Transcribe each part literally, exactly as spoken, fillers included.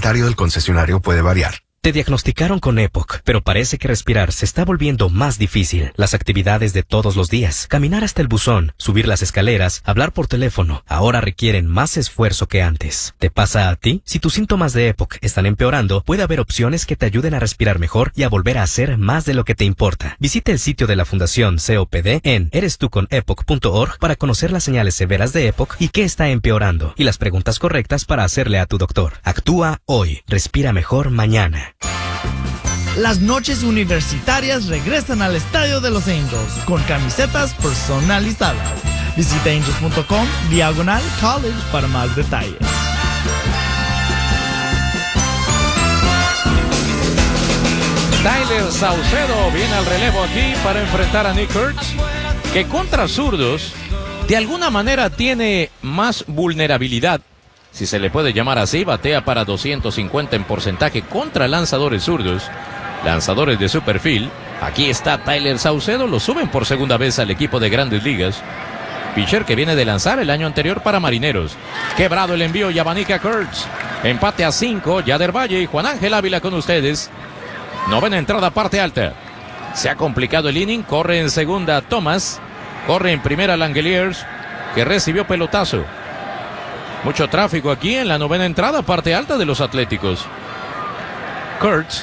inventario del concesionario puede variar. Te diagnosticaron con EPOC, pero parece que respirar se está volviendo más difícil. Las actividades de todos los días, caminar hasta el buzón, subir las escaleras, hablar por teléfono, ahora requieren más esfuerzo que antes. ¿Te pasa a ti? Si tus síntomas de EPOC están empeorando, puede haber opciones que te ayuden a respirar mejor y a volver a hacer más de lo que te importa. Visita el sitio de la Fundación C O P D en eres tú con epoc punto org para conocer las señales severas de EPOC y qué está empeorando, y las preguntas correctas para hacerle a tu doctor. Actúa hoy. Respira mejor mañana. Las noches universitarias regresan al Estadio de los Angels con camisetas personalizadas. Visita angels punto com diagonal college para más detalles. Tyler Saucedo viene al relevo aquí para enfrentar a Nick Kurtz, que contra zurdos de alguna manera tiene más vulnerabilidad, si se le puede llamar así. Batea para doscientos cincuenta en porcentaje contra lanzadores zurdos, lanzadores de su perfil. Aquí está Tyler Saucedo, lo suben por segunda vez al equipo de Grandes Ligas. Pitcher que viene de lanzar el año anterior para Marineros. Quebrado el envío y abanica Kurtz. Empate a cinco, Yader Valle y Juan Ángel Ávila con ustedes. Novena entrada, parte alta. Se ha complicado el inning, corre en segunda Thomas, corre en primera Langeliers, que recibió pelotazo. Mucho tráfico aquí en la novena entrada, parte alta de los Atléticos. Kurtz,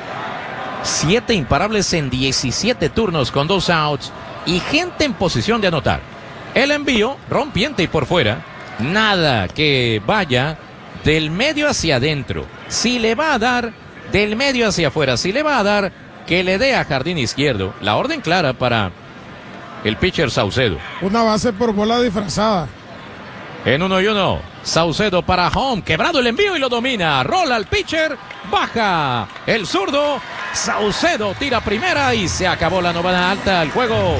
siete imparables en diecisiete turnos con dos outs y gente en posición de anotar. El envío rompiente y por fuera. Nada que vaya del medio hacia adentro. Si le va a dar, del medio hacia afuera. Si le va a dar, que le dé a jardín izquierdo. La orden clara para el pitcher Saucedo. Una base por bola disfrazada. En uno y uno, Saucedo para home, quebrado el envío y lo domina. Rola al pitcher, baja el zurdo. Saucedo tira primera y se acabó la novena alta al juego.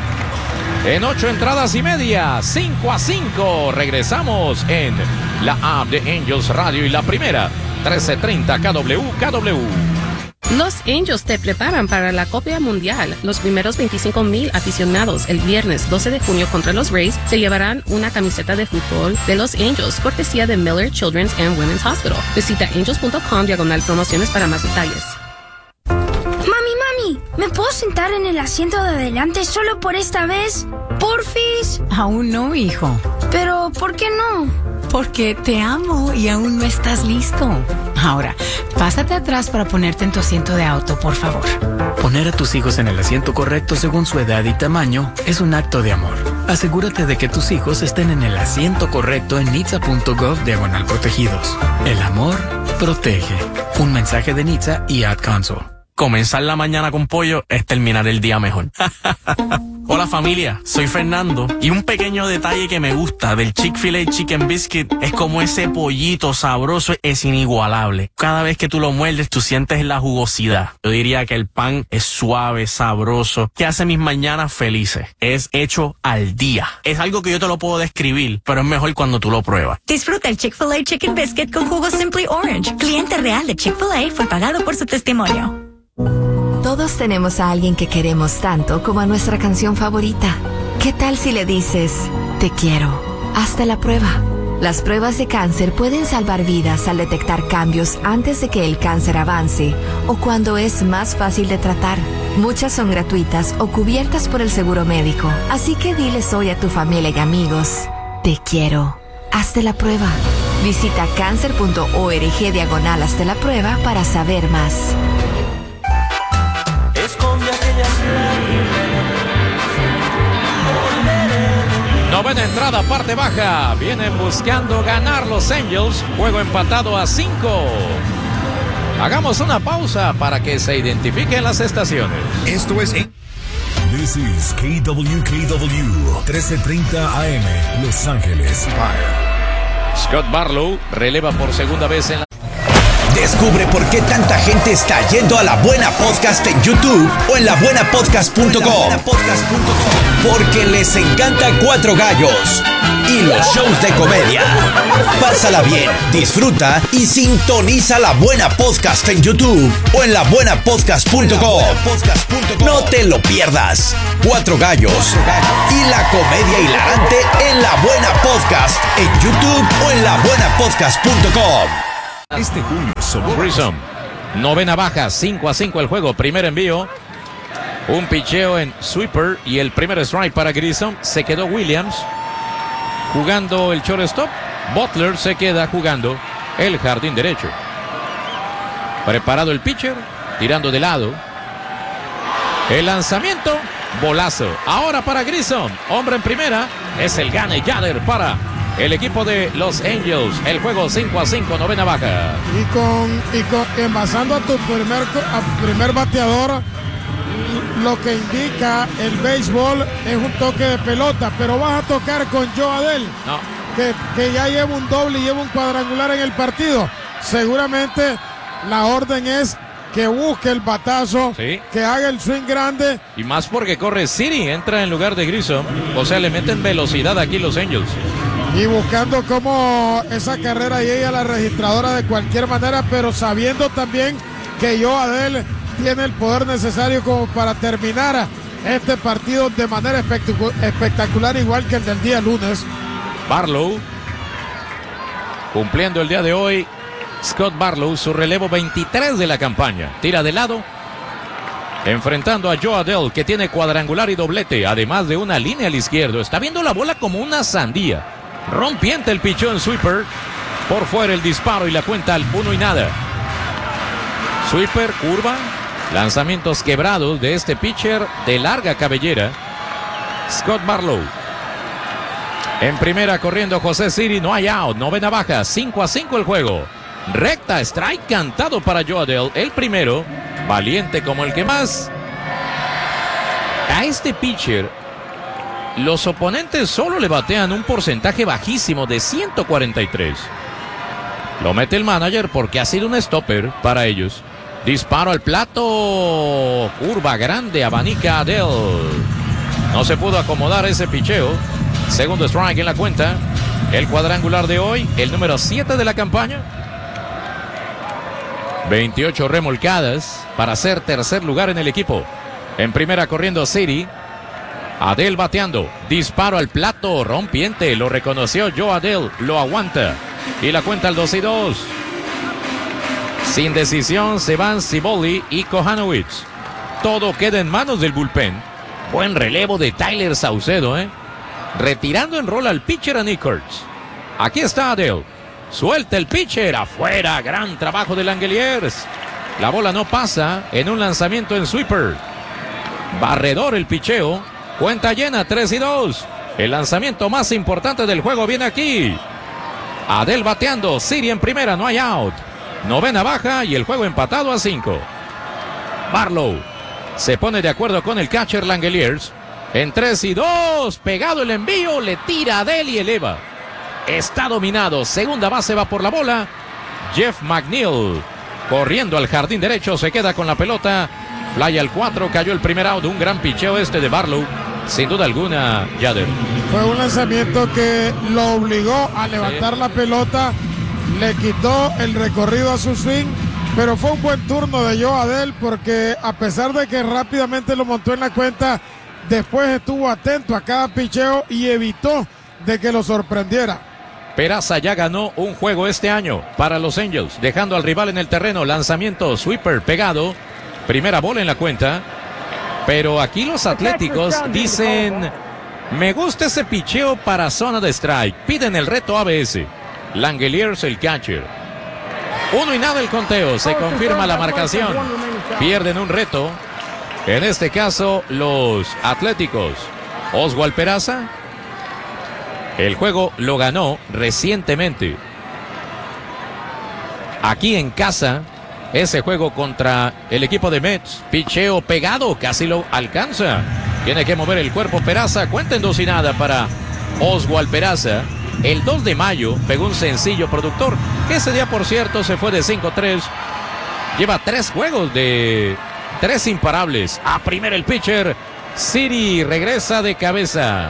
En ocho entradas y media, cinco a cinco. Regresamos en la app de Angels Radio y la primera, trece treinta K W K W. Los Angels te preparan para la Copa Mundial. Los primeros veinticinco mil aficionados el viernes doce de junio contra los Rays se llevarán una camiseta de fútbol de los Angels, cortesía de Miller Children's and Women's Hospital. Visita angels punto com diagonal promociones para más detalles. Mami, mami, ¿me puedo sentar en el asiento de adelante solo por esta vez? ¿Porfis? Aún no, hijo. Pero, ¿por qué no? Porque te amo y aún no estás listo. Ahora, pásate atrás para ponerte en tu asiento de auto, por favor. Poner a tus hijos en el asiento correcto según su edad y tamaño es un acto de amor. Asegúrate de que tus hijos estén en el asiento correcto en nitsa punto gov diagonal protegidos. El amor protege. Un mensaje de Nitsa y Ad Council. Comenzar la mañana con pollo es terminar el día mejor. Hola familia, soy Fernando y un pequeño detalle que me gusta del Chick-fil-A Chicken Biscuit es como ese pollito sabroso es inigualable. Cada vez que tú lo muerdes tú sientes la jugosidad. Yo diría que el pan es suave, sabroso, que hace mis mañanas felices. Es hecho al día. Es algo que yo te lo puedo describir, pero es mejor cuando tú lo pruebas. Disfruta el Chick-fil-A Chicken Biscuit con jugo Simply Orange. Cliente real de Chick-fil-A fue pagado por su testimonio. Todos tenemos a alguien que queremos tanto como a nuestra canción favorita. ¿Qué tal si le dices, te quiero? Hazte la prueba. Las pruebas de cáncer pueden salvar vidas al detectar cambios antes de que el cáncer avance o cuando es más fácil de tratar. Muchas son gratuitas o cubiertas por el seguro médico. Así que diles hoy a tu familia y amigos, te quiero. Hazte la prueba. Visita cáncer punto org diagonal hazte la prueba para saber más. Novena entrada, parte baja. Vienen buscando ganar los Angels. Juego empatado a cinco. Hagamos una pausa para que se identifiquen las estaciones. Esto es... This is K W K W, trece treinta A M, Los Ángeles. Scott Barlow releva por segunda vez en la... Descubre por qué tanta gente está yendo a La Buena Podcast en YouTube o en la buena podcast punto com. Porque les encanta Cuatro Gallos y los shows de comedia. Pásala bien, disfruta y sintoniza La Buena Podcast en YouTube o en la buena podcast punto com. No te lo pierdas. Cuatro Gallos y la comedia hilarante en La Buena Podcast en YouTube o en la buena podcast punto com. Este junio somos Grissom. Novena baja, cinco a cinco el juego. Primer envío. Un picheo en sweeper y el primer strike para Grissom. Se quedó Williams jugando el shortstop. Butler se queda jugando el jardín derecho. Preparado el pitcher, tirando de lado. El lanzamiento, bolazo. Ahora para Grissom, hombre en primera. Es el gane Yader para el equipo de los Angels. El juego cinco a cinco, novena baja. Y con, y con envasando a tu primer, a primer bateador, lo que indica el béisbol es un toque de pelota, pero vas a tocar con Joe Adell, no. que, que ya lleva un doble y lleva un cuadrangular en el partido. Seguramente la orden es que busque el batazo, sí, que haga el swing grande. Y más porque corre Siri, entra en lugar de Grissom. O sea, le meten velocidad aquí los Angels. Y buscando cómo esa carrera llegue a la registradora de cualquier manera, pero sabiendo también que Joe Adell tiene el poder necesario como para terminar este partido de manera espectacular, igual que el del día lunes. Barlow, cumpliendo el día de hoy, Scott Barlow, su relevo veintitrés de la campaña. Tira de lado, enfrentando a Joe Adell, que tiene cuadrangular y doblete, además de una línea al izquierdo. Está viendo la bola como una sandía. Rompiente el pichón en sweeper. Por fuera el disparo y la cuenta al uno y nada. Sweeper, curva. Lanzamientos quebrados de este pitcher de larga cabellera. Scott Barlow. En primera corriendo José Siri, no hay out. Novena baja, cinco a cinco el juego. Recta, strike cantado para Joe Adell. El primero, valiente como el que más. A este pitcher, los oponentes solo le batean un porcentaje bajísimo de ciento cuarenta y tres. Lo mete el manager porque ha sido un stopper para ellos. Disparo al plato. Curva grande, abanica Adell. No se pudo acomodar ese picheo. Segundo strike en la cuenta. El cuadrangular de hoy, el número siete de la campaña. veintiocho remolcadas para ser tercer lugar en el equipo. En primera corriendo City. Adell bateando. Disparo al plato. Rompiente. Lo reconoció Joe Adell. Lo aguanta. Y la cuenta al dos y dos. Sin decisión se van Ciboli y Kohanowitz. Todo queda en manos del bullpen. Buen relevo de Tyler Saucedo, ¿eh? Retirando en rol al pitcher a Nick Kurtz. Aquí está Adell. Suelta el pitcher. Afuera. Gran trabajo de Langeliers. La bola no pasa en un lanzamiento en sweeper. Barredor el picheo. Cuenta llena, tres y dos. El lanzamiento más importante del juego viene aquí. Adell bateando. Siri en primera, no hay out. Novena baja y el juego empatado a cinco. Barlow se pone de acuerdo con el catcher Langeliers. En tres y dos. Pegado el envío. Le tira a Adell y eleva. Está dominado. Segunda base va por la bola. Jeff McNeil corriendo al jardín derecho. Se queda con la pelota. Fly al cuatro. Cayó el primer out. Un gran picheo este de Barlow. Sin duda alguna, Yader. Fue un lanzamiento que lo obligó a levantar sí. la pelota. Le quitó el recorrido a su swing. Pero fue un buen turno de Joe Adell porque a pesar de que rápidamente lo montó en la cuenta, después estuvo atento a cada picheo y evitó de que lo sorprendiera. Peraza ya ganó un juego este año para los Angels, dejando al rival en el terreno. Lanzamiento sweeper pegado. Primera bola en la cuenta. Pero aquí los Atléticos dicen: me gusta ese picheo para zona de strike. Piden el reto A B S. Langeliers el catcher. Uno y nada el conteo. Se confirma la marcación. Pierden un reto. En este caso los Atléticos. Oswald Peraza. El juego lo ganó recientemente. Aquí en casa. Ese juego contra el equipo de Mets. Picheo pegado. Casi lo alcanza. Tiene que mover el cuerpo Peraza. Cuenta en dos y nada para Oswald Peraza. El dos de mayo pegó un sencillo productor. Que ese día, por cierto, se fue de cinco tres. Lleva tres juegos de tres imparables. A primera el pitcher. Siri regresa de cabeza.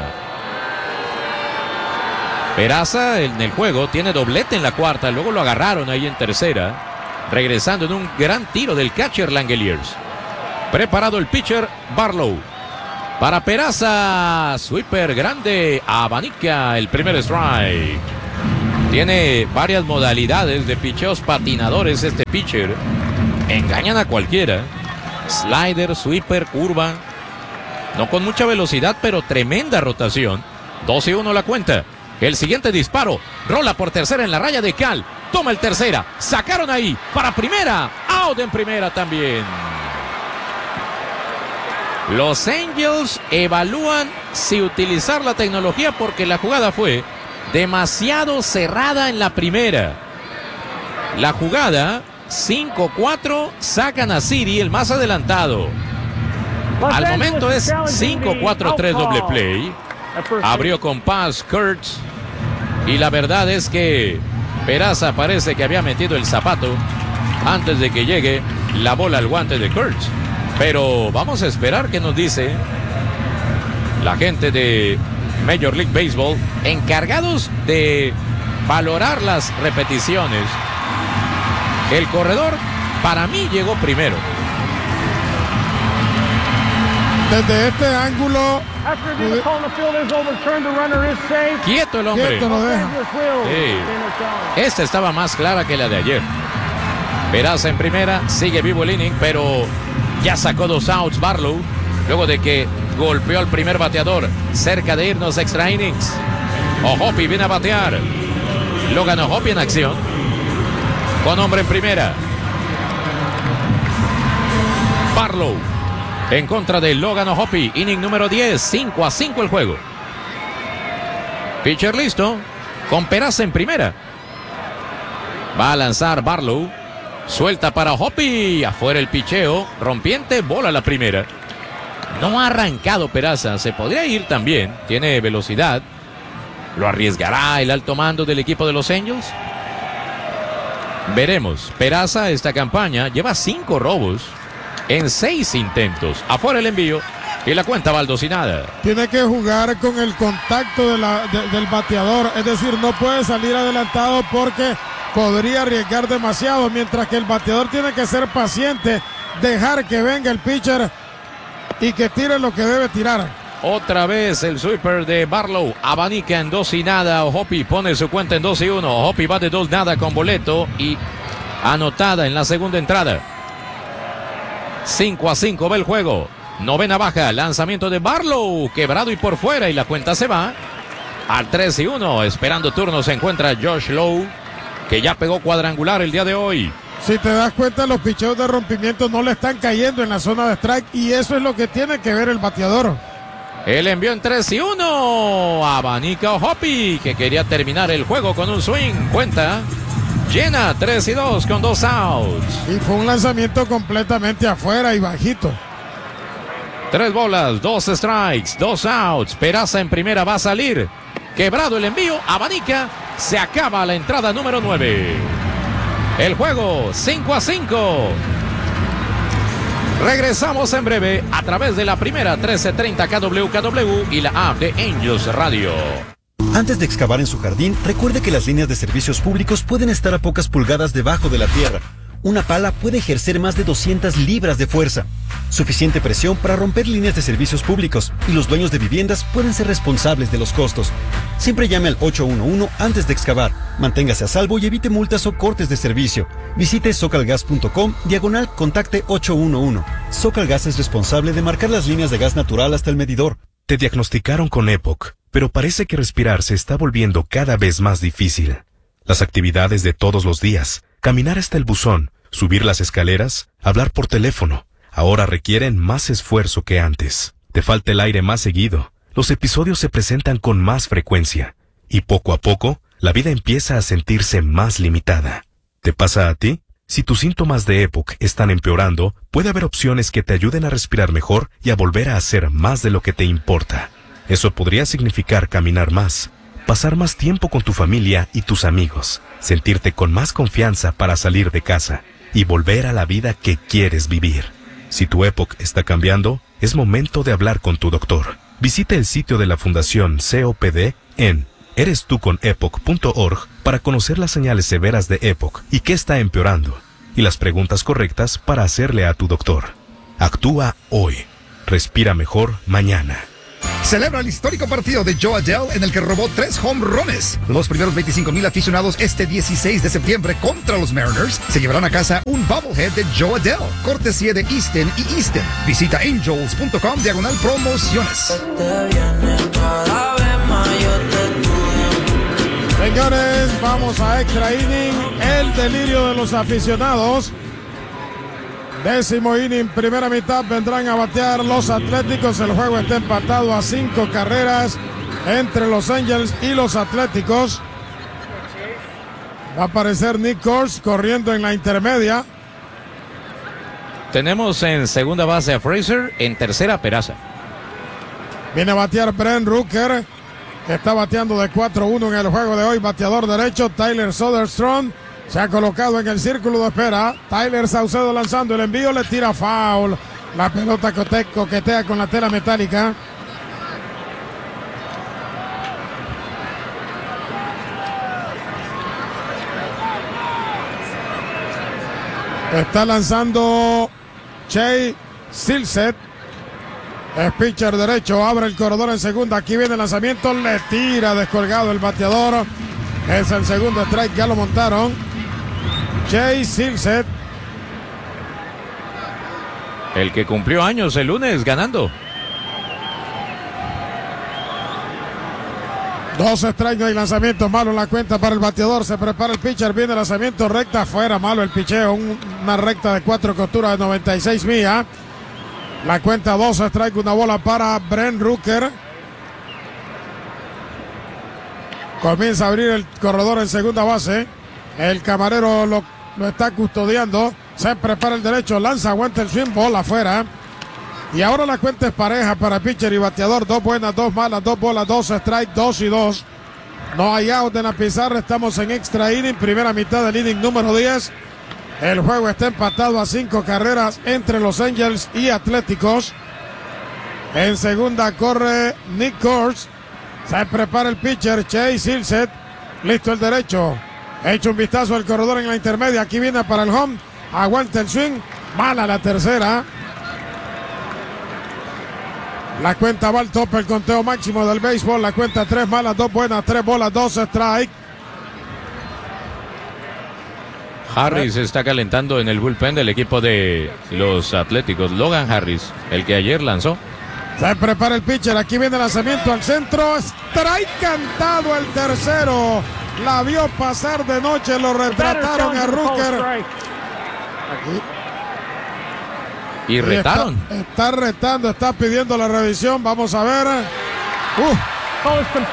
Peraza en el juego tiene doblete en la cuarta. Luego lo agarraron ahí en tercera. Regresando en un gran tiro del catcher Langeliers. Preparado el pitcher Barlow. Para Peraza. Sweeper grande. Abanica el primer strike. Tiene varias modalidades de picheos patinadores este pitcher. Engañan a cualquiera. Slider, sweeper, curva. No con mucha velocidad, pero tremenda rotación. dos y uno la cuenta. El siguiente disparo. Rola por tercera en la raya de cal. Toma el tercera. Sacaron ahí. Para primera. Out en primera también. Los Angels evalúan si utilizar la tecnología porque la jugada fue demasiado cerrada en la primera. La jugada cinco cuatro. Sacan a Siri, el más adelantado. Al momento es cinco cuatro tres doble play. Abrió con pass Kurtz. Y la verdad es que Peraza parece que había metido el zapato antes de que llegue la bola al guante de Kurtz. Pero vamos a esperar qué nos dice la gente de Major League Baseball, encargados de valorar las repeticiones. El corredor para mí llegó primero. Desde este ángulo, quieto el hombre. Quieto lo deja. Sí. Esta estaba más clara que la de ayer. Peraza en primera, sigue vivo el inning, pero ya sacó dos outs Barlow, luego de que golpeó al primer bateador, cerca de irnos extra innings. Ohopi viene a batear. Logan Ohopi en acción, con hombre en primera. Barlow en contra de Logan Ohopi, inning número diez, cinco a cinco el juego. Pitcher listo, con Peraza en primera. Va a lanzar Barlow, suelta para Ohopi, afuera el picheo, rompiente, bola la primera. No ha arrancado Peraza, se podría ir también, tiene velocidad. ¿Lo arriesgará el alto mando del equipo de los Angels? Veremos. Peraza esta campaña lleva cinco robos en seis intentos. Afuera el envío y la cuenta baldosinada. Tiene que jugar con el contacto de la, de, del bateador, es decir, no puede salir adelantado porque podría arriesgar demasiado, mientras que el bateador tiene que ser paciente, dejar que venga el pitcher y que tire lo que debe tirar. Otra vez el sweeper de Barlow, abanica en dos y nada. Ohopi pone su cuenta en dos y uno. Ohopi va de dos nada con boleto y anotada en la segunda entrada. cinco a cinco va el juego. Novena baja, lanzamiento de Barlow, quebrado y por fuera, y la cuenta se va al tres y uno. Esperando turno se encuentra Josh Lowe, que ya pegó cuadrangular el día de hoy. Si te das cuenta, los picheos de rompimiento no le están cayendo en la zona de strike, y eso es lo que tiene que ver el bateador. El envió en tres y uno. Abanica Ohopi, que quería terminar el juego con un swing. Cuenta llena, tres y dos con dos outs. Y fue un lanzamiento completamente afuera y bajito. Tres bolas, dos strikes, dos outs. Peraza en primera va a salir. Quebrado el envío, abanica. Se acaba la entrada número nueve. El juego cinco a cinco. Regresamos en breve a través de la primera trece treinta K W K W y la app de Angels Radio. Antes de excavar en su jardín, recuerde que las líneas de servicios públicos pueden estar a pocas pulgadas debajo de la tierra. Una pala puede ejercer más de doscientas libras de fuerza. Suficiente presión para romper líneas de servicios públicos, y los dueños de viviendas pueden ser responsables de los costos. Siempre llame al ocho uno uno antes de excavar. Manténgase a salvo y evite multas o cortes de servicio. Visite socalgas punto com, diagonal contacte ocho uno uno. Socalgas es responsable de marcar las líneas de gas natural hasta el medidor. Te diagnosticaron con EPOC, pero parece que respirar se está volviendo cada vez más difícil. Las actividades de todos los días, caminar hasta el buzón, subir las escaleras, hablar por teléfono, ahora requieren más esfuerzo que antes. Te falta el aire más seguido, los episodios se presentan con más frecuencia, y poco a poco, la vida empieza a sentirse más limitada. ¿Te pasa a ti? Si tus síntomas de EPOC están empeorando, puede haber opciones que te ayuden a respirar mejor y a volver a hacer más de lo que te importa. Eso podría significar caminar más, pasar más tiempo con tu familia y tus amigos, sentirte con más confianza para salir de casa y volver a la vida que quieres vivir. Si tu EPOC está cambiando, es momento de hablar con tu doctor. Visita el sitio de la Fundación C O P D en eres tú con epoc punto org para conocer las señales severas de EPOC y qué está empeorando, y las preguntas correctas para hacerle a tu doctor. Actúa hoy. Respira mejor mañana. celebra el histórico partido de Joe Adell en el que robó tres home runs. Los primeros veinticinco mil aficionados este dieciséis de septiembre contra los Mariners se llevarán a casa un bobblehead de Joe Adell, cortesía de Easton y Easton. Visita angels punto com diagonal promociones. Señores, vamos a extra inning. El delirio de los aficionados. Décimo inning, primera mitad, vendrán a batear los Atléticos. El juego está empatado a cinco carreras entre los Angels y los Atléticos. Va a aparecer Nick Kors corriendo en la intermedia. Tenemos en segunda base a Fraser, en tercera Peraza. Viene a batear Brent Rooker, que está bateando de cuatro uno en el juego de hoy. Bateador derecho, Tyler Soderstrom. Se ha colocado en el círculo de espera. Tyler Saucedo lanzando el envío, le tira foul. La pelota cote- coquetea con la tela metálica. Está lanzando Chase Silseth. Es pitcher derecho, abre el corredor en segunda. Aquí viene el lanzamiento, le tira descolgado el bateador. Es el segundo strike, ya lo montaron. Chase Silseth. El que cumplió años el lunes ganando. Dos strikes, no hay lanzamiento, malo la cuenta para el bateador. Se prepara el pitcher, viene el lanzamiento, recta afuera, malo el picheo. Un, una recta de cuatro costuras de noventa y seis millas. La cuenta dos strikes, una bola para Brent Rooker. Comienza a abrir el corredor en segunda base. El camarero lo, lo está custodiando. Se prepara el derecho, lanza, aguanta el swing, bola afuera. Y ahora la cuenta es pareja para pitcher y bateador. Dos buenas, dos malas, dos bolas, dos strikes, dos y dos. No hay out en la pizarra. Estamos en extra inning, primera mitad del inning número diez. El juego está empatado a cinco carreras entre los Angels y Atléticos. En segunda corre Nick Kors. Se prepara el pitcher Chase Silseth. Listo el derecho. Hecho un vistazo al corredor en la intermedia. Aquí viene para el home. Aguanta el swing. Mala la tercera. La cuenta va al tope, el conteo máximo del béisbol. La cuenta tres malas, dos buenas, tres bolas, dos strike. Harris está calentando en el bullpen del equipo de los Atléticos. Logan Harris, el que ayer lanzó. Se prepara el pitcher. Aquí viene el lanzamiento al centro. Strike cantado el tercero. La vio pasar de noche. Lo retrataron a Rooker. Y retaron. Está, está retando, está pidiendo la revisión. Vamos a ver. Uh.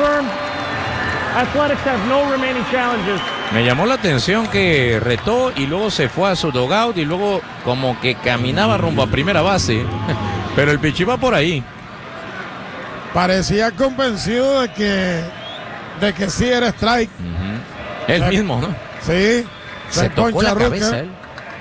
Me llamó la atención que retó y luego se fue a su dugout y luego como que caminaba rumbo a primera base. Pero el pichi va por ahí. Parecía convencido de que de que sí era strike. Uh-huh. Él se, mismo, ¿no? Sí. Se, se tocó la cabeza él.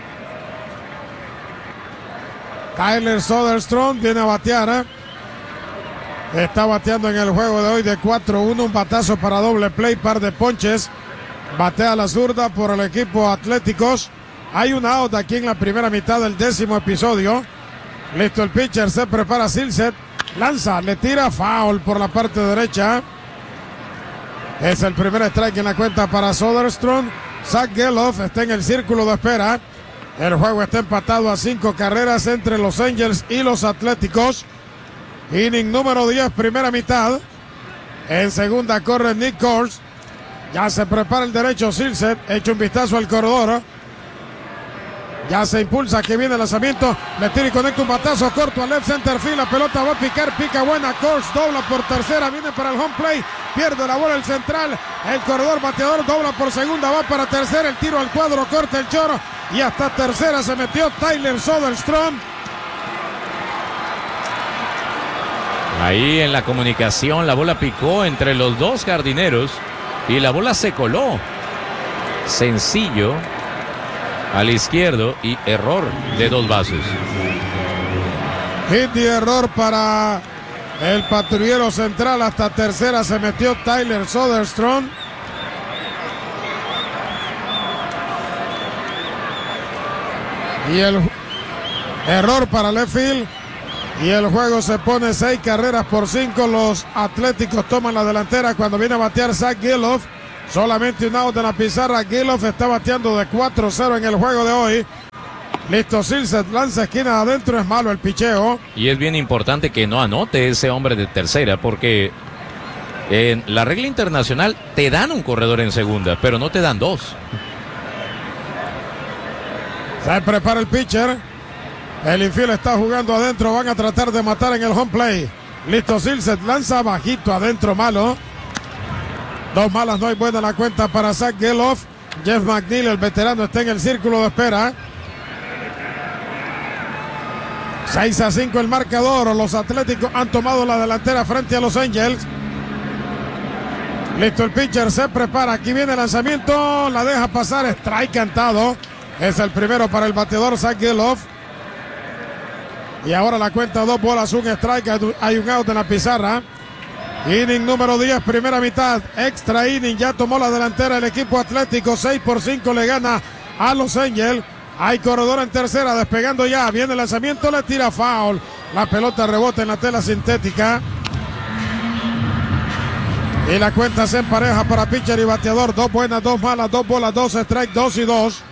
Tyler Soderstrom viene a batear. ¿eh? Está bateando en el juego de hoy de cuatro uno. Un batazo para doble play, par de ponches. Batea la zurda por el equipo Atléticos. Hay un out aquí en la primera mitad del décimo episodio. Listo el pitcher, se prepara Silseth. Lanza, le tira foul por la parte derecha. Es el primer strike en la cuenta para Soderstrom. Zach Geloff está en el círculo de espera. El juego está empatado a cinco carreras entre los Angels y los Atléticos. Inning número diez, primera mitad. En segunda corre Nick Kors. Ya se prepara el derecho Silseth. Echa un vistazo al corredor. Ya se impulsa, que viene el lanzamiento. Le tira y conecta un batazo corto al left center field. La pelota va a picar, pica buena. Kors dobla por tercera, viene para el home play. Pierde la bola el central. El corredor bateador dobla por segunda, va para tercera. El tiro al cuadro, corta el choro. Y hasta tercera se metió Tyler Soderstrom. Ahí en la comunicación la bola picó entre los dos jardineros y la bola se coló. Sencillo al izquierdo y error de dos bases. Hit y error para el patrullero central. Hasta tercera se metió Tyler Soderstrom. Y el error para left field. Y el juego se pone seis carreras por cinco. Los Atléticos toman la delantera cuando viene a batear Zach Gelof. Solamente un out en la pizarra. Gelof está bateando de cuatro cero en el juego de hoy. Listo, Silseth lanza esquina adentro, es malo el picheo. Y es bien importante que no anote ese hombre de tercera, porque en la regla internacional te dan un corredor en segunda, pero no te dan dos. Se prepara el pitcher. El infield está jugando adentro, van a tratar de matar en el home play. Listo, Silseth lanza bajito adentro, malo. Dos malas, no hay buena la cuenta para Zach Gelof. Jeff McNeil, el veterano, está en el círculo de espera. seis a cinco el marcador. Los Atléticos han tomado la delantera frente a los Angels. Listo, el pitcher se prepara. Aquí viene el lanzamiento. La deja pasar. Strike cantado. Es el primero para el bateador Zach Gelof. Y ahora la cuenta dos bolas, un strike. Hay un out en la pizarra. Inning número diez, primera mitad. Extra inning. Ya tomó la delantera el equipo Atlético. seis por cinco le gana a los Angels. Hay corredor en tercera, despegando ya. Viene el lanzamiento, le tira foul. La pelota rebota en la tela sintética. Y la cuenta se empareja para pitcher y bateador. Dos buenas, dos malas, dos bolas, dos strike, dos y dos.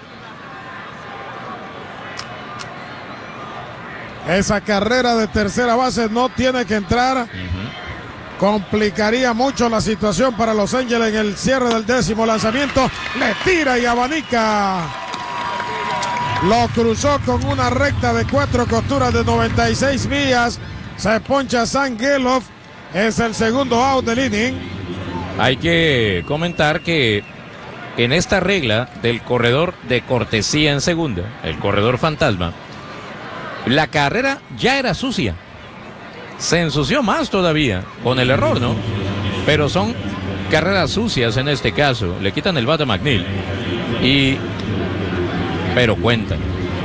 Esa carrera de tercera base no tiene que entrar. Uh-huh. Complicaría mucho la situación para los Angels en el cierre del décimo lanzamiento. Le tira y abanica. Lo cruzó con una recta de cuatro costuras de noventa y seis millas. Se poncha Zach Gelof. Es el segundo out del inning. Hay que comentar que en esta regla del corredor de cortesía en segunda, el corredor fantasma, la carrera ya era sucia. Se ensució más todavía con el error, ¿no? Pero son carreras sucias en este caso. Le quitan el bate a McNeil. Y... pero cuentan.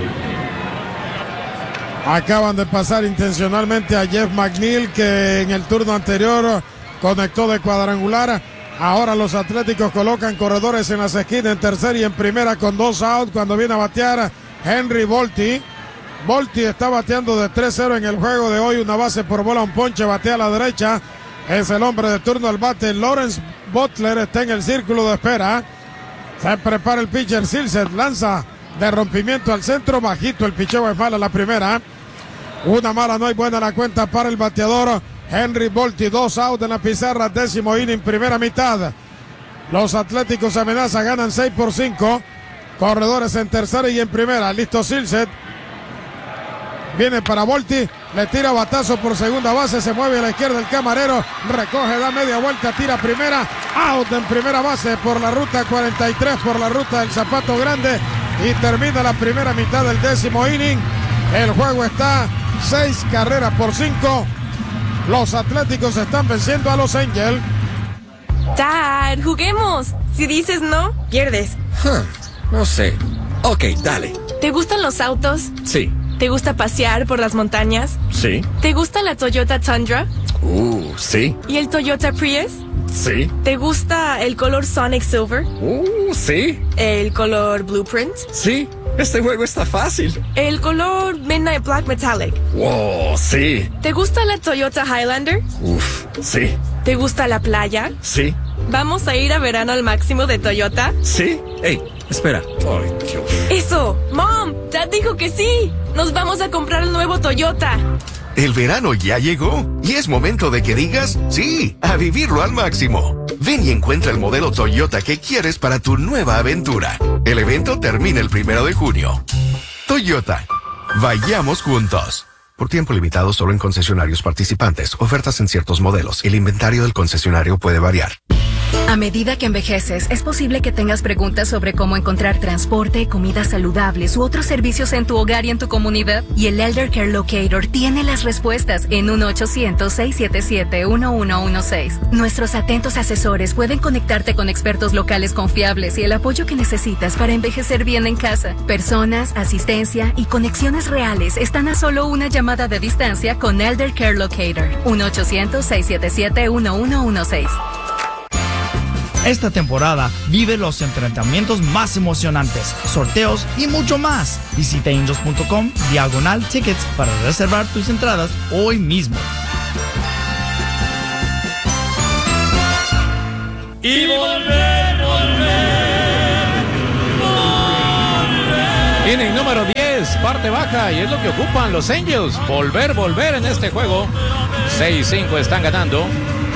Acaban de pasar intencionalmente a Jeff McNeil, que en el turno anterior conectó de cuadrangular. Ahora los Atléticos colocan corredores en las esquinas, en tercera y en primera con dos outs cuando viene a batear Henry Volti. Volti está bateando de tres cero en el juego de hoy, una base por bola, un ponche, batea a la derecha. Es el hombre de turno al bate. Lawrence Butler está en el círculo de espera. Se prepara el pitcher Silseth, lanza de rompimiento al centro, bajito, el picheo es mala la primera. Una mala, no hay buena la cuenta para el bateador Henry Volti. Dos out en la pizarra, décimo inning, primera mitad. Los Atléticos amenaza, ganan seis por cinco. Corredores en tercera y en primera. Listo Silseth. Viene para Volti, le tira batazo por segunda base, se mueve a la izquierda el camarero, recoge, da media vuelta, tira primera, out en primera base por la ruta cuarenta y tres, por la ruta del Zapato Grande, y termina la primera mitad del décimo inning. El juego está seis carreras por cinco. Los Atléticos están venciendo a los Angels. Dad, juguemos. Si dices no, pierdes. Huh, no sé. Ok, dale. ¿Te gustan los autos? Sí. ¿Te gusta pasear por las montañas? Sí. ¿Te gusta la Toyota Tundra? Uh, sí. ¿Y el Toyota Prius? Sí. ¿Te gusta el color Sonic Silver? Uh, sí. ¿El color Blueprint? Sí. Este juego está fácil. ¿El color Midnight Black Metallic? Wow, sí. ¿Te gusta la Toyota Highlander? Uf, sí. ¿Te gusta la playa? Sí. ¿Vamos a ir a verano al máximo de Toyota? Sí. Ey, espera. Ay, Dios. ¡Eso! ¡Mom! ¡Dad dijo que sí! ¡Nos vamos a comprar el nuevo Toyota! El verano ya llegó y es momento de que digas sí, a vivirlo al máximo. Ven y encuentra el modelo Toyota que quieres para tu nueva aventura. El evento termina el primero de junio. Toyota. Vayamos juntos. Por tiempo limitado solo en concesionarios participantes. Ofertas en ciertos modelos. El inventario del concesionario puede variar. A medida que envejeces, es posible que tengas preguntas sobre cómo encontrar transporte, comidas saludables u otros servicios en tu hogar y en tu comunidad. Y el Elder Care Locator tiene las respuestas en uno ochocientos, seiscientos setenta y siete, uno uno uno seis. Nuestros atentos asesores pueden conectarte con expertos locales confiables y el apoyo que necesitas para envejecer bien en casa. Personas, asistencia y conexiones reales están a solo una llamada de distancia con Elder Care Locator. uno ochocientos, seiscientos setenta y siete, uno uno uno seis. Esta temporada vive los enfrentamientos más emocionantes, sorteos y mucho más. Visita angels punto com diagonal tickets para reservar tus entradas hoy mismo. Y volver, volver, volver. Inning número diez, parte baja, y es lo que ocupan los Angels. Volver, volver en este juego. seis cinco están ganando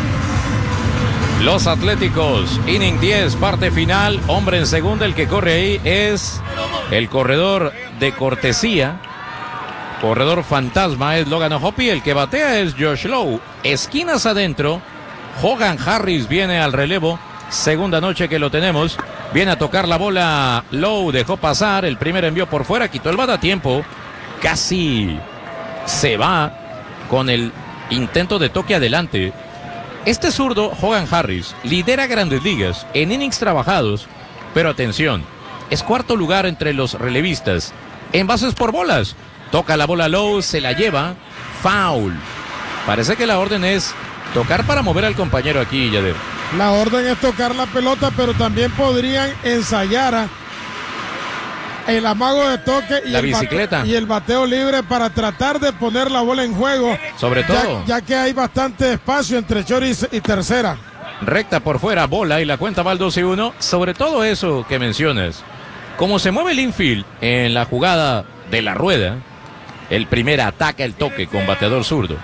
los Atléticos. Inning diez, parte final. Hombre en segunda, el que corre ahí es el corredor de cortesía. Corredor fantasma es Logan O'Hoppe. El que batea es Josh Lowe. Esquinas adentro. Hogan Harris viene al relevo. Segunda noche que lo tenemos. Viene a tocar la bola. Lowe dejó pasar. El primer envió por fuera. Quitó el bate a tiempo. Casi se va con el intento de toque adelante. Este zurdo, Hogan Harris, lidera Grandes Ligas en innings trabajados. Pero atención, es cuarto lugar entre los relevistas en bases por bolas. Toca la bola Lowe, se la lleva. Foul. Parece que la orden es tocar para mover al compañero aquí, Yader. La orden es tocar la pelota, pero también podrían ensayar a el amago de toque y, la el bicicleta. Bate, y el bateo libre para tratar de poner la bola en juego. Sobre todo. Ya, ya que hay bastante espacio entre short y, y tercera. Recta por fuera, bola, y la cuenta va al dos y uno. Sobre todo eso que mencionas. Como se mueve el infield en la jugada de la rueda, el primer ataca el toque con bateador zurdo.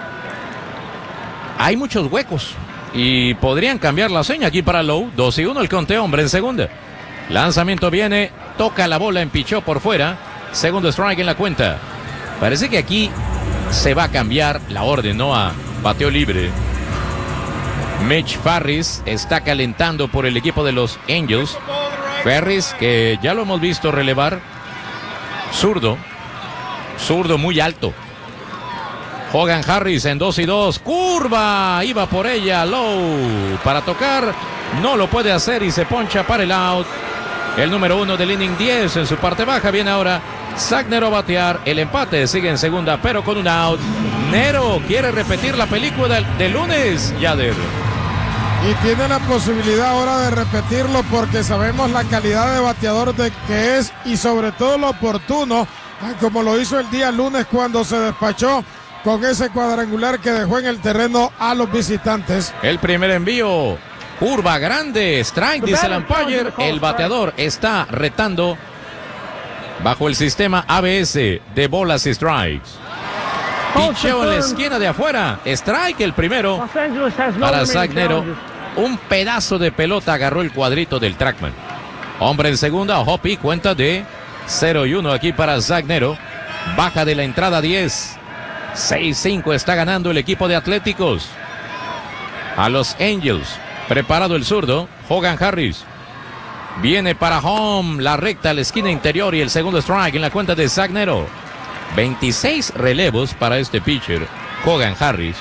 Hay muchos huecos y podrían cambiar la seña aquí para Lowe. dos y uno el conteo, hombre en segunda. Lanzamiento viene, toca la bola, empichó por fuera. Segundo strike en la cuenta. Parece que aquí se va a cambiar la orden, ¿no? A bateo libre. Mitch Farris está calentando por el equipo de los Angels. Farris, que ya lo hemos visto relevar. Zurdo. Zurdo muy alto. Hogan Harris en dos y dos. Curva. Iba por ella Lowe. Para tocar. No lo puede hacer y se poncha para el out. El número uno del inning diez en su parte baja. Viene ahora Zach Nero a batear. El empate sigue en segunda, pero con un out. Nero quiere repetir la película del, del lunes, Yader. Y tiene la posibilidad ahora de repetirlo porque sabemos la calidad de bateador de que es y sobre todo lo oportuno, como lo hizo el día lunes cuando se despachó con ese cuadrangular que dejó en el terreno a los visitantes. El primer envío. Curva grande, strike, dice el umpire. El bateador está retando bajo el sistema A B S de bolas y strikes. Picheo en la esquina de afuera. Strike el primero para Zach Nero. Un pedazo de pelota agarró el cuadrito del trackman. Hombre en segunda, O'Hoppe, cuenta de cero y uno aquí para Zach Nero. Baja de la entrada diez. seis cinco está ganando el equipo de Atléticos a los Angels. Preparado el zurdo, Hogan Harris. Viene para home, la recta a la esquina interior y el segundo strike en la cuenta de Zach Nero. veintiséis relevos para este pitcher, Hogan Harris.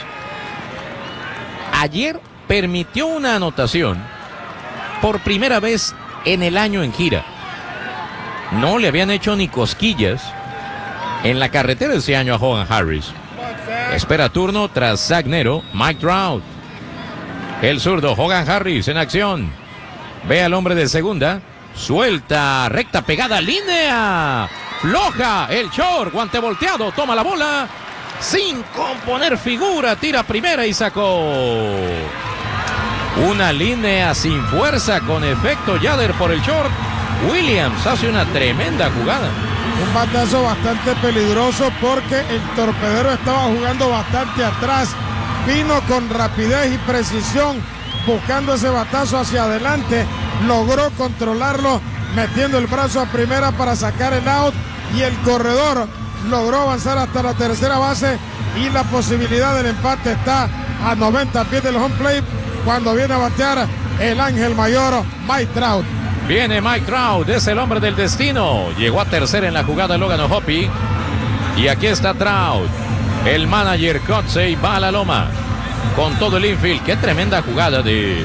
Ayer permitió una anotación por primera vez en el año en gira. No le habían hecho ni cosquillas en la carretera ese año a Hogan Harris. Espera turno tras Zach Nero, Mike Trout. El zurdo, Hogan Harris en acción. Ve al hombre de segunda. Suelta, recta pegada, línea. Floja, el short, guante volteado, toma la bola. Sin componer figura, tira primera y sacó. Una línea sin fuerza, con efecto Yader por el short. Williams hace una tremenda jugada. Un batazo bastante peligroso porque el torpedero estaba jugando bastante atrás. Vino con rapidez y precisión buscando ese batazo hacia adelante. Logró controlarlo metiendo el brazo a primera para sacar el out. Y el corredor logró avanzar hasta la tercera base. Y la posibilidad del empate está a noventa pies del home plate cuando viene a batear el ángel mayor Mike Trout. Viene Mike Trout, es el hombre del destino. Llegó a tercera en la jugada Logan O'Hoppe. Y aquí está Trout. El manager Kotsey va a la loma con todo el infield. Qué tremenda jugada de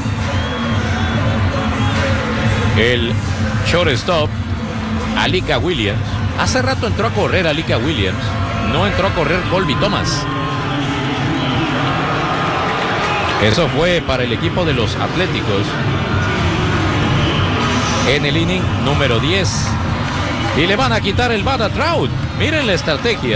el shortstop Alika Williams. Hace rato entró a correr Alika Williams. No entró a correr Colby Thomas. Eso fue para el equipo de los Atléticos en el inning número diez. Y le van a quitar el bat a Trout. Miren la estrategia.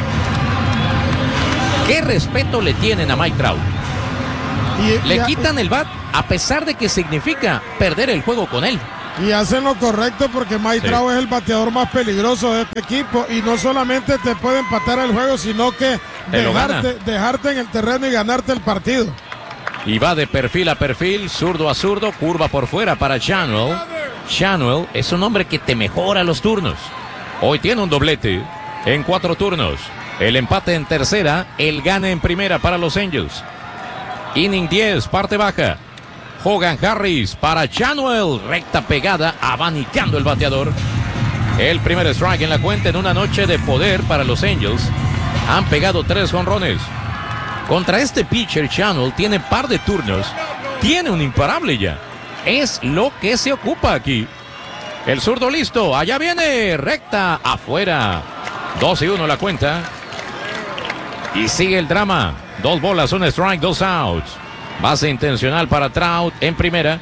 ¿Qué respeto le tienen a Mike Trout? Y, le y, quitan el bat a pesar de que significa perder el juego con él. Y hacen lo correcto porque Mike sí. Trout es el bateador más peligroso de este equipo. Y no solamente te puede empatar el juego, sino que dejarte, dejarte en el terreno y ganarte el partido. Y va de perfil a perfil, zurdo a zurdo, curva por fuera para Shanwell. Shanwell es un hombre que te mejora los turnos. Hoy tiene un doblete en cuatro turnos. El empate en tercera, el gane en primera para los Angels. Inning diez, parte baja. Hogan Harris para Shanwell, recta pegada, abanicando el bateador. El primer strike en la cuenta en una noche de poder para los Angels. Han pegado tres jonrones. Contra este pitcher, Shanwell tiene par de turnos. Tiene un imparable ya. Es lo que se ocupa aquí. El zurdo listo. Allá viene. Recta afuera. dos y uno la cuenta. Y sigue el drama. Dos bolas, un strike, dos outs. Base intencional para Trout en primera.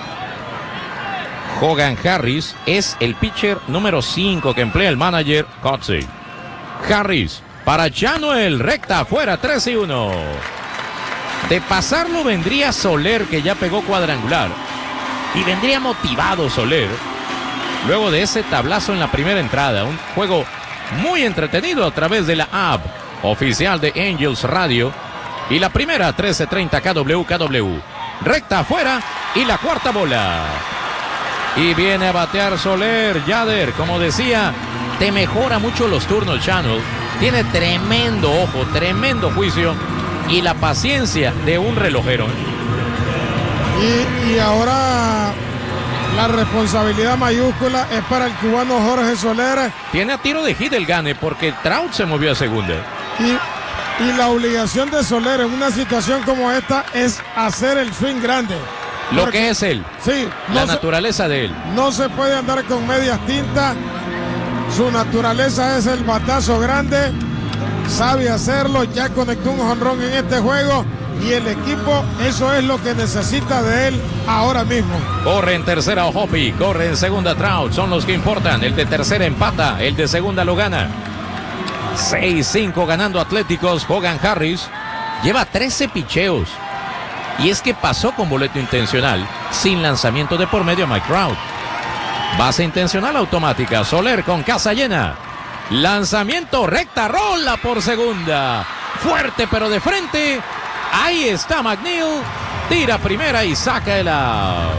Hogan Harris es el pitcher número cinco que emplea el manager Cotsey. Harris para Shanwell. Recta afuera. tres y uno. De pasarlo vendría Soler, que ya pegó cuadrangular. Y vendría motivado Soler luego de ese tablazo en la primera entrada. Un juego muy entretenido a través de la app oficial de Angels Radio. Y la primera, trece treinta K W K W. Recta afuera y la cuarta bola. Y viene a batear Soler. Yader, como decía, te mejora mucho los turnos, Shanwell. Tiene tremendo ojo, tremendo juicio y la paciencia de un relojero. Y, y ahora la responsabilidad mayúscula es para el cubano Jorge Soler. Tiene a tiro de hit el gane porque Trout se movió a segunda. Y, y la obligación de Soler en una situación como esta es hacer el swing grande. Lo que es él. Sí. La No naturaleza se, de él. No se puede andar con medias tintas. Su naturaleza es el batazo grande. Sabe hacerlo. Ya conectó un jonrón en este juego. Y el equipo, eso es lo que necesita de él ahora mismo. Corre en tercera Hoppy, corre en segunda Trout, son los que importan. El de tercera empata, el de segunda lo gana. seis cinco ganando Atléticos. Hogan Harris lleva trece picheos. Y es que pasó con boleto intencional, sin lanzamiento de por medio a Mike Trout. Base intencional automática, Soler con casa llena. Lanzamiento recta, rola por segunda. Fuerte pero de frente. Ahí está McNeil, tira primera y saca el out.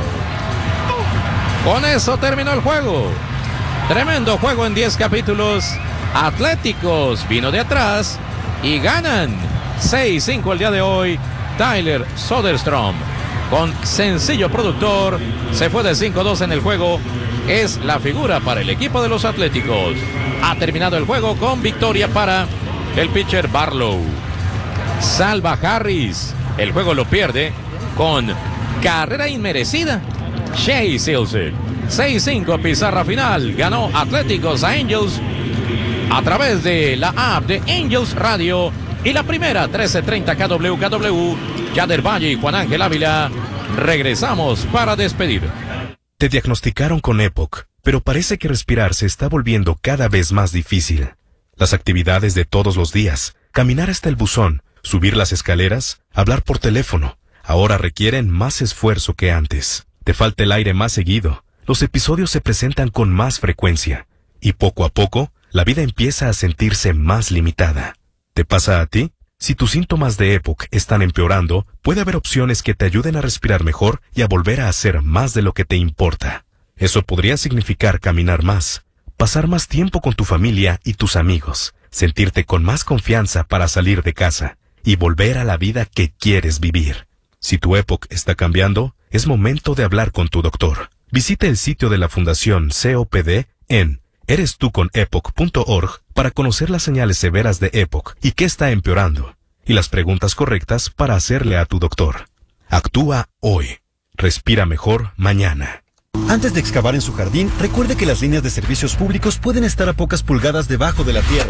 Con eso terminó el juego. Tremendo juego en diez capítulos. Atléticos vino de atrás y ganan seis cinco el día de hoy. Tyler Soderstrom, con sencillo productor, se fue de cinco dos en el juego. Es la figura para el equipo de los Atléticos. Ha terminado el juego con victoria para el pitcher Barlow. Salva Harris. El juego lo pierde con carrera inmerecida Shea Silsel. seis cinco pizarra final. Ganó Atléticos a Angels a través de la app de Angels Radio. Y la primera, trece treinta K W K W. Yader Valle y Juan Ángel Ávila. Regresamos para despedir. Te diagnosticaron con EPOC, pero parece que respirar se está volviendo cada vez más difícil. Las actividades de todos los días, caminar hasta el buzón, subir las escaleras, hablar por teléfono, ahora requieren más esfuerzo que antes. Te falta el aire más seguido, los episodios se presentan con más frecuencia, y poco a poco, la vida empieza a sentirse más limitada. ¿Te pasa a ti? Si tus síntomas de EPOC están empeorando, puede haber opciones que te ayuden a respirar mejor y a volver a hacer más de lo que te importa. Eso podría significar caminar más, pasar más tiempo con tu familia y tus amigos, sentirte con más confianza para salir de casa y volver a la vida que quieres vivir. Si tu EPOC está cambiando, es momento de hablar con tu doctor. Visita el sitio de la Fundación C O P D en eres tú con epoc punto org para conocer las señales severas de EPOC y qué está empeorando, y las preguntas correctas para hacerle a tu doctor. Actúa hoy. Respira mejor mañana. Antes de excavar en su jardín, recuerde que las líneas de servicios públicos pueden estar a pocas pulgadas debajo de la tierra.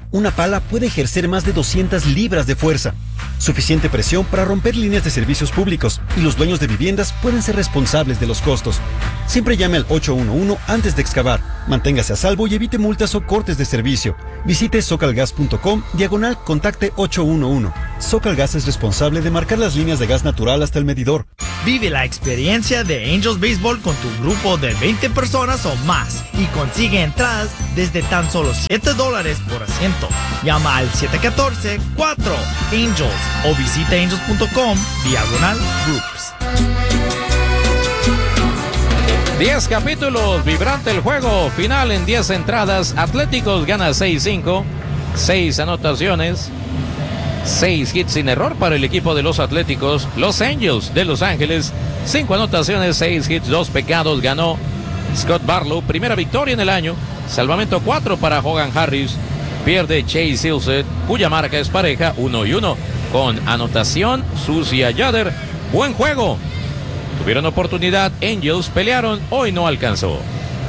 Una pala puede ejercer más de doscientas libras de fuerza. Suficiente presión para romper líneas de servicios públicos, y los dueños de viviendas pueden ser responsables de los costos. Siempre llame al ocho uno uno antes de excavar. Manténgase a salvo y evite multas o cortes de servicio. Visite socalgas punto com diagonal contacte ocho uno uno. Socalgas es responsable de marcar las líneas de gas natural hasta el medidor. Vive la experiencia de Angels Baseball con tu grupo de veinte personas o más y consigue entradas desde tan solo siete dólares por asiento. Llama al siete uno cuatro cuatro Angels o visita angels punto com diagonal groups. diez capítulos, vibrante el juego, final en diez entradas. Atléticos gana seis cinco, seis anotaciones, seis hits sin error para el equipo de los Atléticos. Los Angels de Los Ángeles, cinco anotaciones, seis hits, dos pecados, ganó Scott Barlow, primera victoria en el año. Salvamento cuatro para Hogan Harris, pierde Chase Silseth, cuya marca es pareja, uno y uno, con anotación sucia Yader. Buen juego. Tuvieron oportunidad, Angels pelearon, hoy no alcanzó.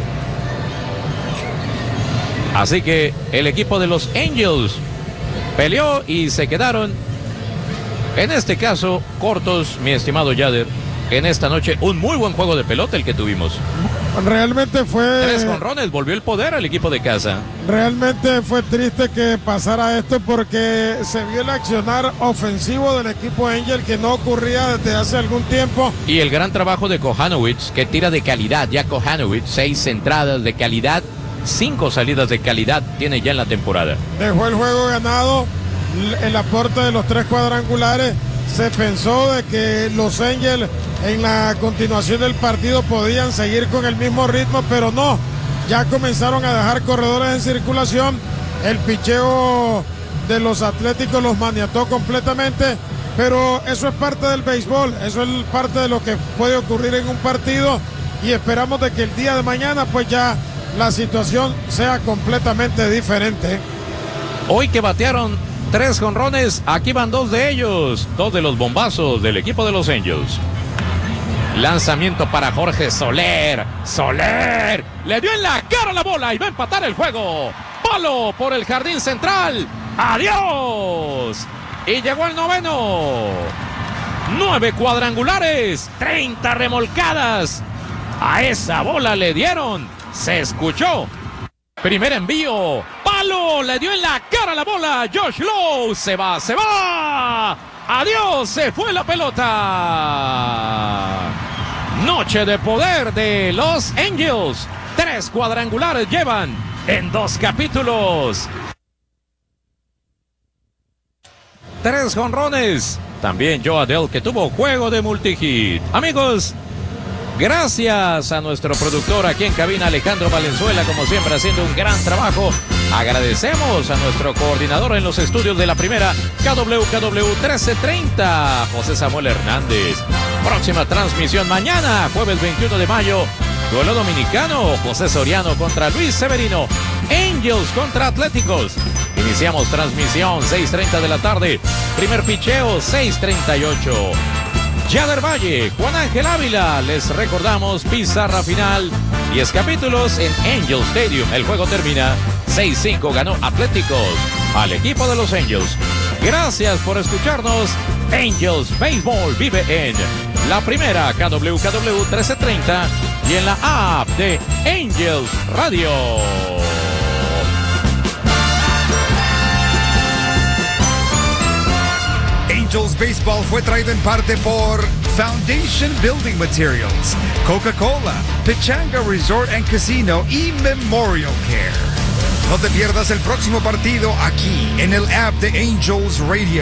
Así que el equipo de los Angels peleó y se quedaron, en este caso, cortos, mi estimado Yader. En esta noche, un muy buen juego de pelota el que tuvimos. Realmente fue... Tres jonrones, volvió el poder al equipo de casa. Realmente fue triste que pasara esto porque se vio el accionar ofensivo del equipo Angel que no ocurría desde hace algún tiempo. Y el gran trabajo de Kohanowitz, que tira de calidad. Ya Kohanowitz, seis entradas de calidad, cinco salidas de calidad tiene ya en la temporada. Dejó el juego ganado, el aporte de los tres cuadrangulares. Se pensó de que los Angels en la continuación del partido podían seguir con el mismo ritmo, pero no. Ya comenzaron a dejar corredores en circulación. El picheo de los Atléticos los maniató completamente, pero eso es parte del béisbol, eso es parte de lo que puede ocurrir en un partido y esperamos de que el día de mañana pues ya la situación sea completamente diferente. Hoy que batearon tres jonrones, aquí van dos de ellos, dos de los bombazos del equipo de los Angels. Lanzamiento para Jorge Soler. Soler le dio en la cara la bola y va a empatar el juego. Palo por el jardín central. Adiós. Y llegó el noveno. Nueve cuadrangulares, treinta remolcadas. A esa bola le dieron. Se escuchó. Primer envío. Palo, le dio en la cara la bola. Josh Lowe se va, se va. Adiós, se fue la pelota. Noche de poder de los Angels. Tres cuadrangulares llevan en dos capítulos. Tres jonrones. También Joe Adell, que tuvo juego de multihit. Amigos, gracias a nuestro productor aquí en cabina, Alejandro Valenzuela, como siempre haciendo un gran trabajo. Agradecemos a nuestro coordinador en los estudios de la primera, K W K W trece treinta, José Samuel Hernández. Próxima transmisión mañana, jueves veintiuno de mayo, duelo dominicano, José Soriano contra Luis Severino, Angels contra Atléticos. Iniciamos transmisión seis treinta de la tarde, primer picheo seis treinta y ocho. Yader Valle, Juan Ángel Ávila, les recordamos pizarra final, diez capítulos en Angel Stadium. El juego termina seis cinco, ganó Atléticos al equipo de los Angels. Gracias por escucharnos. Angels Baseball vive en la primera, K W K W trece treinta y en la app de Angels Radio. Angels Baseball fue traído en parte por Foundation Building Materials, Coca-Cola, Pechanga Resort and Casino y Memorial Care. No te pierdas el próximo partido aquí en el app de Angels Radio.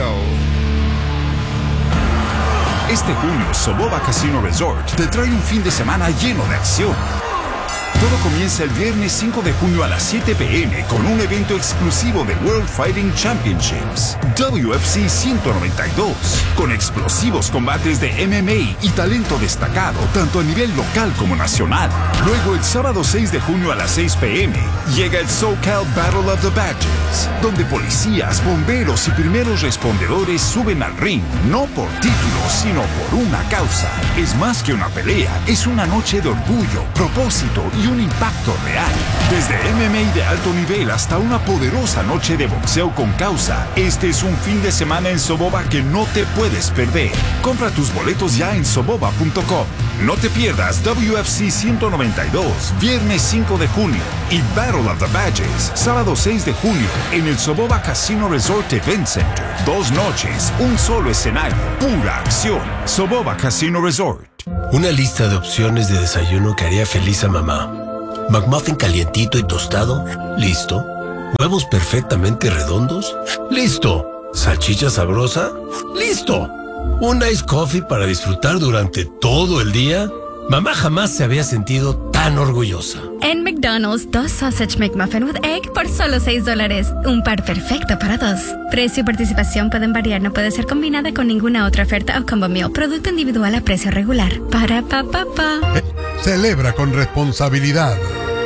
Este junio, Soboba Casino Resort te trae un fin de semana lleno de acción. Todo comienza el viernes cinco de junio a las siete pe eme con un evento exclusivo de World Fighting Championships, W F C ciento noventa y dos, con explosivos combates de M M A y talento destacado, tanto a nivel local como nacional. Luego, el sábado seis de junio a las seis pe eme, llega el SoCal Battle of the Badges, donde policías, bomberos y primeros respondedores suben al ring, no por títulos, sino por una causa. Es más que una pelea, es una noche de orgullo, propósito y y un impacto real. Desde M M A de alto nivel hasta una poderosa noche de boxeo con causa, este es un fin de semana en Soboba que no te puedes perder. Compra tus boletos ya en soboba punto com. No te pierdas W F C ciento noventa y dos, viernes cinco de junio, y Battle of the Badges, sábado seis de junio, en el Soboba Casino Resort Event Center. Dos noches, un solo escenario, pura acción. Soboba Casino Resort. Una lista de opciones de desayuno que haría feliz a mamá. McMuffin calientito y tostado, listo. Huevos perfectamente redondos, listo. Salchicha sabrosa, listo. Un ice coffee para disfrutar durante todo el día. Mamá jamás se había sentido tan orgullosa. En McDonald's, dos Sausage McMuffin with Egg por solo seis dólares. Un par perfecto para dos. Precio y participación pueden variar. No puede ser combinada con ninguna otra oferta o combo meal. Producto individual a precio regular. Para pa pa pa. Eh, celebra con responsabilidad.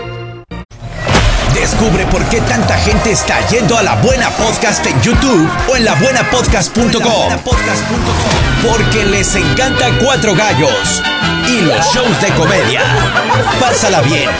Descubre por qué tanta gente está yendo a La Buena Podcast en YouTube o en la buena podcast punto com. Porque les encanta Cuatro Gallos y los shows de comedia. Pásala bien,